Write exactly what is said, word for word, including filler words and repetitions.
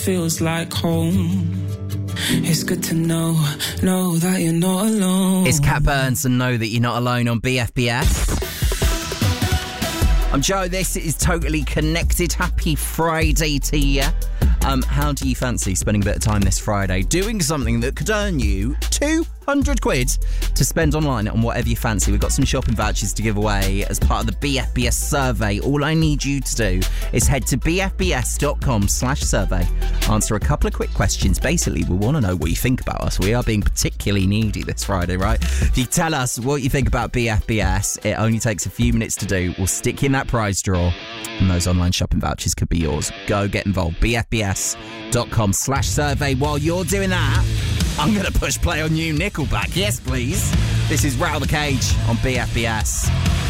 feels like home. It's good to know, know that you're not alone. It's Cat Burns and Know That You're Not Alone on B F B S. I'm Joe, this is Totally Connected. Happy Friday to you. Um, how do you fancy spending a bit of time this Friday doing something that could earn you two hundred quid to spend online on whatever you fancy? We've got some shopping vouchers to give away as part of the B F B S survey. All I need you to do is head to bfbs.com slash survey. Answer a couple of quick questions. Basically, we want to know what you think about us. We are being particularly needy this Friday, right? If you tell us what you think about B F B S, it only takes a few minutes to do. We'll stick you in that prize draw, and those online shopping vouchers could be yours. Go get involved. bfbs.com slash survey. While you're doing that, I'm going to push play on you, Nickelback. Yes, please. This is Rattle the Cage on B F B S.